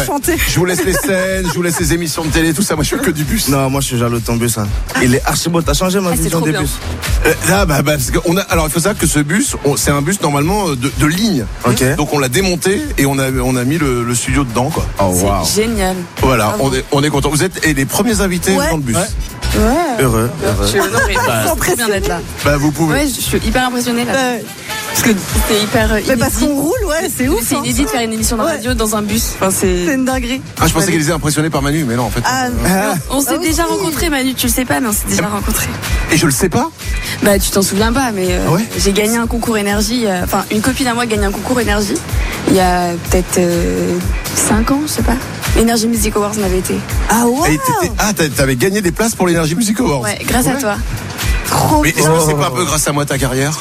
chanter. Je vous laisse les scènes, je vous laisse les émissions de télé, tout ça. Moi, je fais que du bus. Non, moi je suis jaloux de ton bus. Hein. Il est archi beau. T'as changé ma vision trop des bien. bus. Parce qu'on a, alors il faut savoir que ce bus, c'est un bus normalement de ligne. Ok. Donc on l'a démonté et on a mis le studio dedans, quoi. Oh waouh. C'est génial. Voilà, on est content. Vous êtes les premiers invités dans le bus. Heureux. Je suis honorée. C'est trop bien d'être là. Bah vous pouvez. Ouais, je suis hyper impressionnée là. Parce que c'est hyper Mais inédit. parce qu'on roule, c'est ouf. C'est inédit de faire une émission de radio dans un bus. Enfin, C'est une dinguerie. Ah, je pensais qu'elle était impressionnée par Manu, mais non en fait. On s'est déjà rencontrés, Manu, tu le sais pas, mais on s'est déjà rencontrés. Et je le sais pas. Bah, tu t'en souviens pas, mais Ouais. j'ai gagné un concours énergie. Enfin, une copine à moi a gagné un concours énergie il y a peut-être 5 ans, je sais pas. Energy Music Awards m'avait été. Ah ouais. Et t'avais gagné des places pour l'Energy Music Awards. Ouais, grâce à toi. Trop Mais est-ce que c'est pas un peu grâce à moi ta carrière?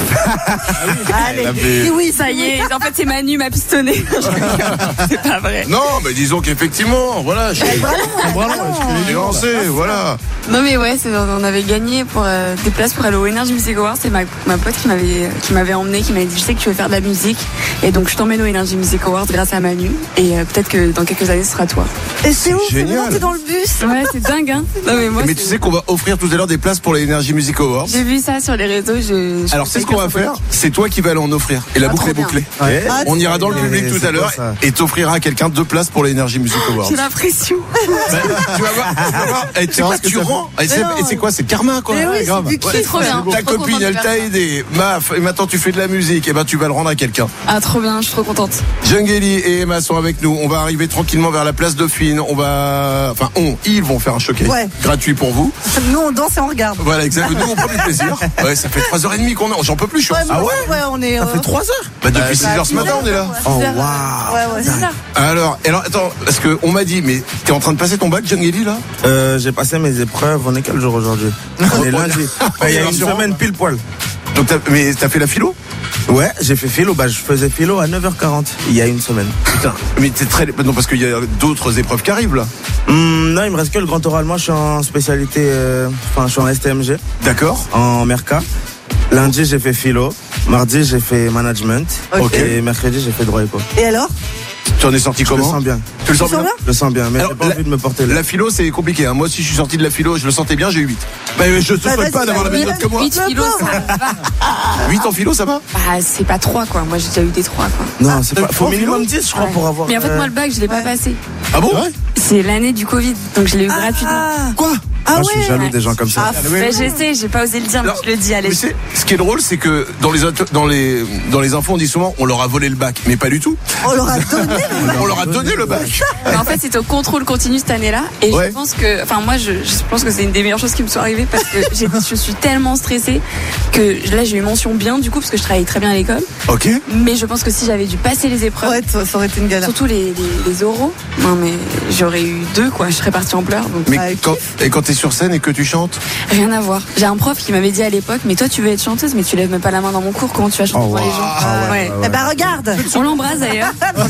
Allez. Oui, Ça y est, en fait, c'est Manu m'a pistonné. C'est pas vrai. Non, mais disons qu'effectivement, voilà, je suis lancé, voilà. Non mais ouais, on avait gagné pour des places pour aller au Energy Music Awards. C'est ma pote qui m'avait emmené, qui m'avait dit je sais que tu veux faire de la musique et donc je t'emmène au Energy Music Awards grâce à Manu et peut-être que dans quelques années ce sera toi. Et c'est ouf, génial. t'es dans le bus. Ouais, c'est dingue hein. Non mais moi. Mais tu sais qu'on va offrir tout à l'heure des places pour les Energy Music Awards. J'ai vu ça sur les réseaux. Alors c'est ce qu'on va faire, c'est toi qui vas aller en offrir et la boucle trop est bouclée. Ouais. On ira dans le public tout c'est à l'heure quoi, ça? et t'offrira à quelqu'un 2 places pour les Energy Music Awards. J'ai l'impression. Tu vas voir. Et tu sais quoi, tu rends. Et c'est quoi, c'est karma quoi. Mais oui, c'est du C'est trop bien. Ta Je suis trop copine, contente de elle faire t'a ça. aidé. Maf, et maintenant tu fais de la musique, et ben tu vas le rendre à quelqu'un. Ah trop bien, je suis trop contente. Jungeli et Emma sont avec nous. On va arriver tranquillement vers la place Dauphine. Ils vont faire un showcase gratuit pour vous. Nous, on danse et on regarde. Voilà, exactement. Nous, on prend du plaisir. Ouais, ça fait 3h30 qu'on est. J'en peux plus, je suis en Ouais, on est. Ça fait 3 heures. Bah, depuis 6h ce matin, on est là. Oh waouh. Ouais. C'est ça. Alors, attends, parce qu'on m'a dit, mais t'es en train de passer ton bac, Jungeli, là? J'ai passé mes épreuves. On est quel jour aujourd'hui? On est lundi. Il y a une semaine pile poil. Donc, mais t'as fait la philo? Ouais, j'ai fait philo. Je faisais philo à 9h40 il y a une semaine. Putain, mais t'es très. Non, parce qu'il y a d'autres épreuves qui arrivent, là. Non, il me reste que le grand oral. Moi, je suis en spécialité. Je suis en STMG. D'accord. En Merca. Lundi, j'ai fait philo. Mardi, j'ai fait management. Ok. Et mercredi, j'ai fait droit éco. Et alors? Tu en es sorti Je le comment? sens bien. Tu le sens bien? Je le sens bien, mais Alors, j'ai pas envie de me porter là. La philo, c'est compliqué. Moi aussi, je suis sorti de la philo, je le sentais bien, j'ai eu 8. Bah, je te souhaite pas d'avoir la même note que moi. 8 kilos, ça va. 8 en philo, ça va? Bah, c'est pas 3 quoi. Moi j'ai déjà eu des 3 quoi. Non, c'est pas. Faut minimum 10, je crois, pour avoir. Mais en fait, moi, le bac, je l'ai pas passé. Ah bon? C'est l'année du Covid, donc je l'ai eu gratuitement. Quoi? Ah Moi, je suis ouais. jaloux des gens comme ça. Bah, j'essaie, j'ai pas osé le dire, mais Alors, je le dis, allez. Mais ce qui est drôle, c'est que dans les infos, on dit souvent, on leur a volé le bac. Mais pas du tout. On leur a donné. On leur a donné le bac. Mais en fait, c'était au contrôle continu cette année-là. Et Ouais. je pense que, moi, je pense que c'est une des meilleures choses qui me sont arrivées parce que je suis tellement stressée que là, j'ai eu mention bien du coup parce que je travaillais très bien à l'école. Ok. Mais je pense que si j'avais dû passer les épreuves, Ouais, ça aurait été une galère. surtout les oraux, non mais j'aurais eu 2 quoi. Je serais partie en pleurs. Donc Mais Bah, quand t'es sur scène et que tu chantes, rien à voir. J'ai un prof qui m'avait dit à l'époque, mais toi tu veux être chanteuse, mais tu lèves même pas la main dans mon cours. Comment tu vas chanter Oh, devant les wow. gens? Ah Ouais. Eh ben, regarde. On l'embrasse d'ailleurs.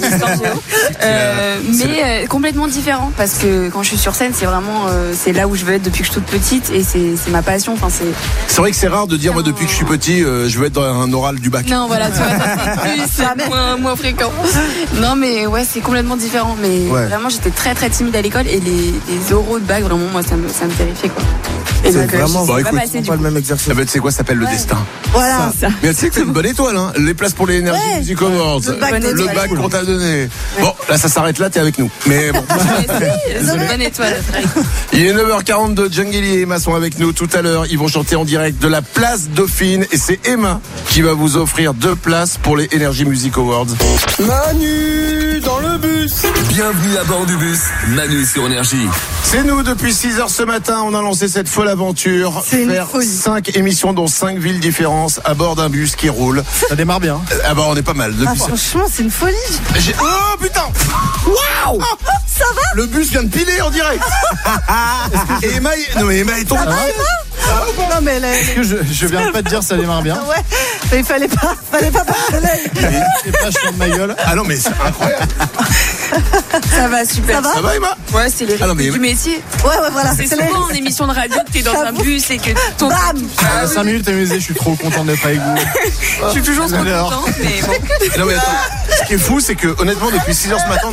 Mais complètement différent parce que quand je suis sur scène, c'est vraiment c'est là où je veux être depuis que je suis toute petite et c'est ma passion. Enfin c'est vrai que c'est rare de dire, moi, depuis que je suis petit, je veux être dans un oral du bac. non voilà, tu vois, c'est moins fréquent. Non mais ouais, c'est complètement différent. Mais vraiment, j'étais très très timide à l'école et les oraux de bac, vraiment, moi ça me terrifiait quoi. Et C'est donc vraiment je sais bah, pas écoute, passer du pas coup. le même exercice. Ah bah, tu sais quoi, ça s'appelle le destin. Voilà. Ça. Mais tu sais que t'as une bonne étoile, hein. Les places pour les Energy Ouais. Music Awards. Le bac Le bac qu'on t'a donné. Bon, là, ça s'arrête là, t'es avec nous. Mais bon. C'est une bonne étoile. Il est 9h42, Jungeli et Emma sont avec nous tout à l'heure. Ils vont chanter en direct de la place Dauphine. Et c'est Emma qui va vous offrir 2 places pour les Energy Music Awards. Manu dans le bus. Bienvenue à bord du bus. Manu sur Énergie. C'est nous, depuis 6h ce matin, on a lancé cette folle aventure. C'est une Faire folie. 5 émissions dans 5 villes différentes à bord d'un bus qui roule. Ça démarre bien. Ah bah on est pas mal. Ah, Depuis franchement, c'est une folie. Oh putain! Waouh! Ça va? Le bus vient de piler en direct. Et Emma, Emma est tombée. Non, mais elle est. Est-ce que je viens pas de dire ça démarre bien? Ouais, mais il fallait pas parler. C'est pas je de ma gueule. Ah non mais c'est incroyable. Ça va super. Ça va? Ça va Emma? Ouais, c'est les Ah non, rythmes mais- du métier. Ouais, voilà. C'est souvent en émission de radio que t'es dans un bus et que ton. Bam! 5 minutes amusé, je suis trop content d'être avec vous. Je suis toujours trop Alors. contente, mais bon. Non mais attends, ce qui est fou c'est que honnêtement depuis 6h ce matin